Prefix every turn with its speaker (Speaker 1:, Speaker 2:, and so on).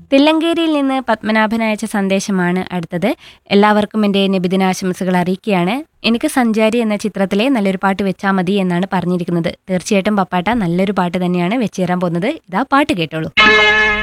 Speaker 1: തില്ലങ്കേരിയിൽ നിന്ന് പത്മനാഭൻ അയച്ച സന്ദേശമാണ് അടുത്തത്. എല്ലാവർക്കും എൻ്റെ നബിദിനാശംസകൾ അറിയിക്കുകയാണ്. എനിക്ക് സഞ്ചാരി എന്ന ചിത്രത്തിലെ നല്ലൊരു പാട്ട് വെച്ചാൽ മതി എന്നാണ് പറഞ്ഞിരിക്കുന്നത്. തീർച്ചയായിട്ടും പപ്പാട്ട നല്ലൊരു പാട്ട് തന്നെയാണ് വെച്ചേരാൻ പോകുന്നത്. ഇതാ പാട്ട് കേട്ടോളൂ.